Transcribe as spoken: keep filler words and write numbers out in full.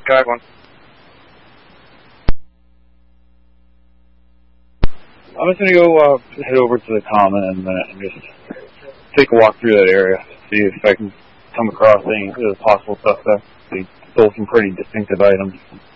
Sky one. I'm just going to go uh, head over to the common in a minute and just take a walk through that area, see if I can come across any uh, possible suspects. They stole some pretty distinctive items.